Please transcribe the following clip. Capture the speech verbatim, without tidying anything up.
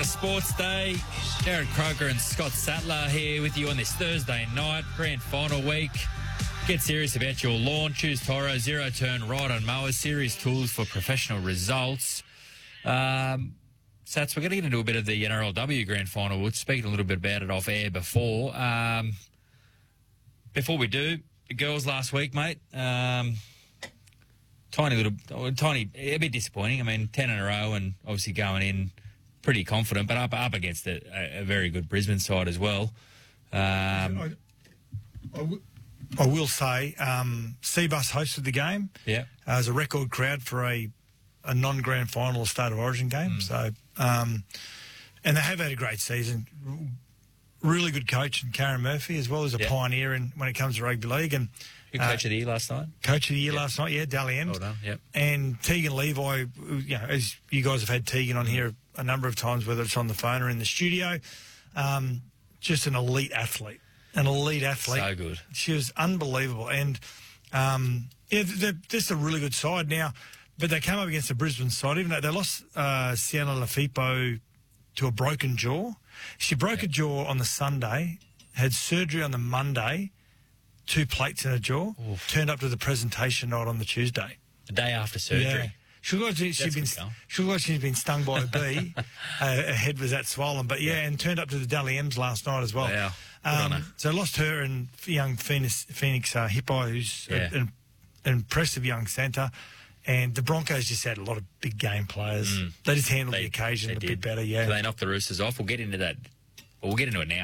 to Sports Day. Jared Croker and Scott Sattler here with you on this Thursday night, grand final week. Get serious about your lawn. Choose Toro, zero-turn ride-on mowers, series tools for professional results. Um, Sats, we're going to get into a bit of the N R L W grand final. We'll speak a little bit about it off air before. Um, before we do, the girls last week, mate, um, tiny little, tiny, a bit disappointing. I mean, ten in a row and obviously going in pretty confident, but up up against a, a very good Brisbane side as well. Um, I, I, w- I will say, um, Seabus hosted the game. Yeah, uh, it was a record crowd for a, a non-grand final State of Origin game. Mm. So, um, and they have had a great season. Really good coach, and Karen Murphy, as well as a yeah. pioneer in when it comes to rugby league. And Who coach uh, of the year last night? Coach of the year yep. last night, yeah, Dally Ems. Well done, yep. And Tegan Levi, you know, as you guys have had Tegan on here a number of times, whether it's on the phone or in the studio, um, just an elite athlete. An elite athlete. So good. She was unbelievable. And, um, yeah, they're just a really good side now. But they came up against the Brisbane side, even though they lost uh, Sienna Lafipo to a broken jaw. She broke yep. a jaw on the Sunday, had surgery on the Monday, two plates in her jaw, Oof. turned up to the presentation night on the Tuesday. The day after surgery. Yeah. She looked like she'd been, she looked like she'd been stung by a bee. uh, her head was that swollen. But, yeah, yeah. and turned up to the Dally Ems last night as well. Wow. Um, so lost her and young Phoenix, Phoenix uh, Hippo, who's yeah. a, an, an impressive young centre. And the Broncos just had a lot of big game players. Mm. They just handled they, the occasion a did. bit better, yeah. So they knocked the Roosters off. We'll get into that. Well, we'll get into it now.